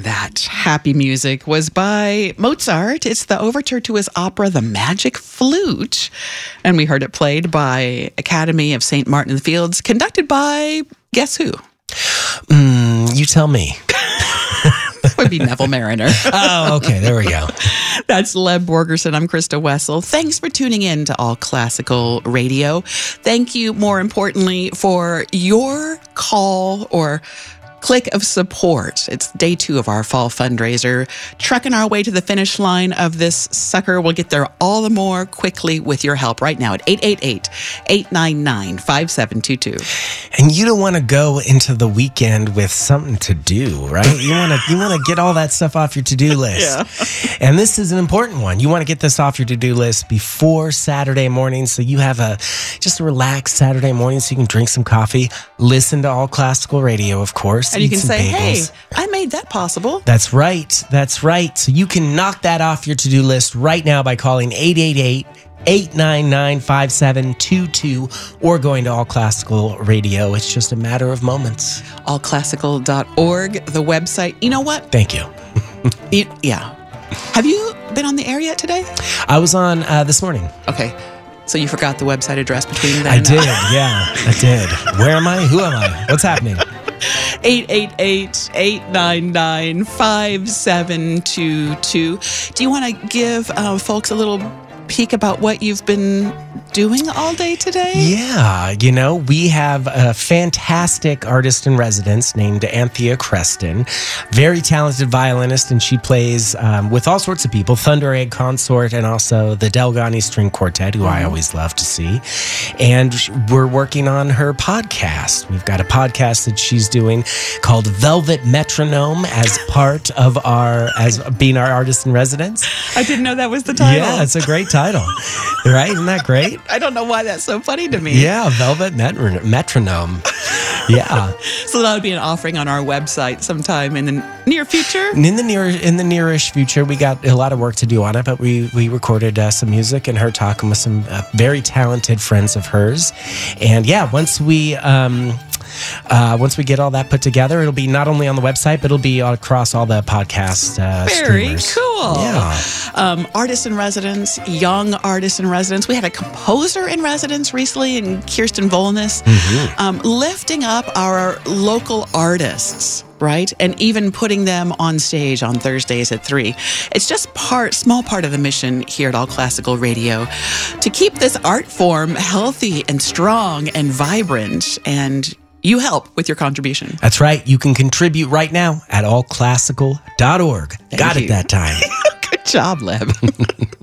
That happy music was by Mozart. It's the overture to his opera, The Magic Flute. And we heard it played by Academy of St. Martin in the Fields, conducted by, guess who? You tell me. That would be Neville Mariner. Oh, okay. There we go. That's Leb Borgerson. I'm Krista Wessel. Thanks for tuning in to All Classical Radio. Thank you, more importantly, for your call or click of support. It's day 2 of our fall fundraiser. Trucking our way to the finish line of this sucker. We'll get there all the more quickly with your help right now at 888-899-5722. And you don't want to go into the weekend with something to do, right? You want to get all that stuff off your to-do list. Yeah. And this is an important one. You want to get this off your to-do list before Saturday morning, so you have just a relaxed Saturday morning, so you can drink some coffee, listen to All Classical Radio, of course. And you can say, bagels. hey, I made that possible. That's right. That's right. So you can knock that off your to-do list right now by calling 888-899-5722 or going to All Classical Radio. It's just a matter of moments. Allclassical.org, the website. You know what? Thank you. Yeah. Have you been on the air yet today? I was on this morning. Okay. So you forgot the website address between then I and did. Yeah, I did. Where am I? Who am I? What's happening? 888-899-5722. Do you want to give folks a little peek about what you've been doing all day today? Yeah, we have a fantastic artist in residence named Anthea Creston, very talented violinist, and she plays with all sorts of people, Thunder Egg Consort and also the Delgani String Quartet, who I always love to see. And we're working on her podcast. We've got a podcast that she's doing called Velvet Metronome as part of as being our artist in residence. I didn't know that was the title. Yeah, it's a great title, right? Isn't that great? I don't know why that's so funny to me. Yeah, Velvet Metronome. Yeah. So that would be an offering on our website sometime in the near future? In the nearish future. We got a lot of work to do on it, but we recorded some music and her talking with some very talented friends of hers. And yeah, once we get all that put together, it'll be not only on the website, but it'll be across all the podcast Very streamers. cool. Yeah. Artist in residence, young artist in residence. We had a composer in residence recently in Kirsten Volness, lifting up our local artists, right? And even putting them on stage on Thursdays at 3. It's just small part of the mission here at All Classical Radio to keep this art form healthy and strong and vibrant, and you help with your contribution. That's right. You can contribute right now at allclassical.org. Got it that time. Good job, Leb.